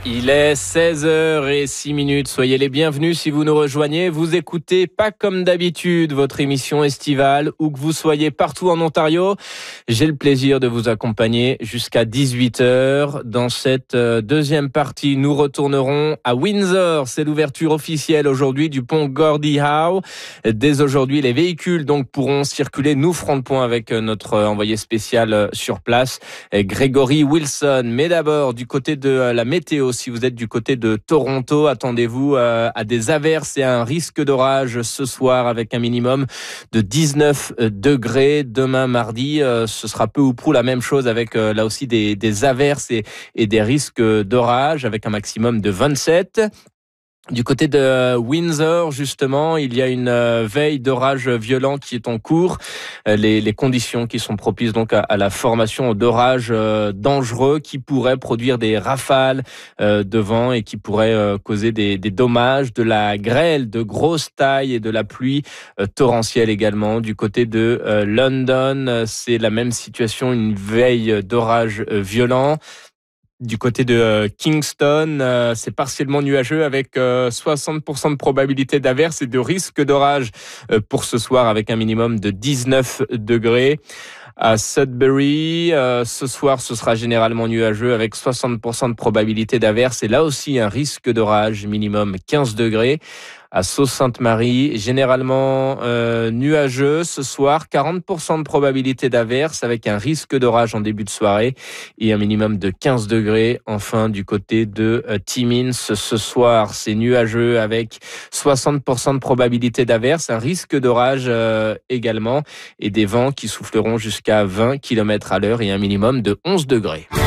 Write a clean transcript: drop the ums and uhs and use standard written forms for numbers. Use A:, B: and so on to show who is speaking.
A: Il est 16h06. Soyez les bienvenus si vous nous rejoignez. Vous écoutez Pas comme d'habitude, votre émission estivale, où que vous soyez partout en Ontario. J'ai le plaisir de vous accompagner jusqu'à 18h. Dans cette deuxième partie, nous retournerons à Windsor. C'est l'ouverture officielle aujourd'hui du pont Gordie Howe. Dès aujourd'hui, les véhicules donc pourront circuler. Nous ferons le point avec notre envoyé spécial sur place, Grégory Wilson. Mais d'abord, du côté de la météo, si vous êtes du côté de Toronto, attendez-vous à des averses et à un risque d'orage ce soir avec un minimum de 19 degrés. Demain, mardi, ce sera peu ou prou la même chose avec là aussi des averses et des risques d'orage avec un maximum de 27. Du côté de Windsor, justement, il y a une veille d'orage violent qui est en cours. Les conditions qui sont propices donc à la formation d'orages dangereux qui pourraient produire des rafales de vent et qui pourraient causer des dommages, de la grêle de grosse taille et de la pluie torrentielle également. Du côté de London, c'est la même situation, une veille d'orage violent. Du côté de Kingston, c'est partiellement nuageux avec 60% de probabilité d'averse et de risque d'orage pour ce soir avec un minimum de 19 degrés. À Sudbury, ce soir, ce sera généralement nuageux avec 60% de probabilité d'averse et là aussi un risque d'orage, minimum 15 degrés. À Sault-Sainte-Marie, généralement nuageux ce soir, 40% de probabilité d'averse avec un risque d'orage en début de soirée et un minimum de 15 degrés. Enfin, du côté de Timmins, ce soir, c'est nuageux avec 60% de probabilité d'averse, un risque d'orage également et des vents qui souffleront jusqu'à 20 km à l'heure et un minimum de 11 degrés.